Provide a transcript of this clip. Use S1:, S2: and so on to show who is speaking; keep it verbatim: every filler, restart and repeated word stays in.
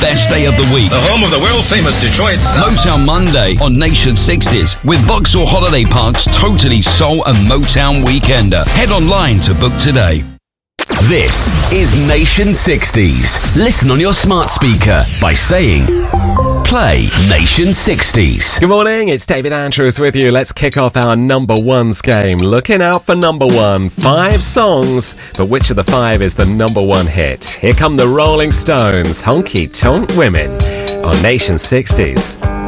S1: best day of the week.
S2: The home of the world-famous Detroit Sound.
S1: Motown Monday on Nation sixties with Vauxhall Holiday Park's totally soul and Motown Weekender. Head online to book today.
S3: This is Nation sixties. Listen on your smart speaker by saying, play Nation sixties.
S4: Good morning, it's David Andrews with you. Let's kick off our number ones game. Looking out for number one. Five songs, but which of the five is the number one hit? Here come the Rolling Stones, Honky Tonk Women on Nation sixties.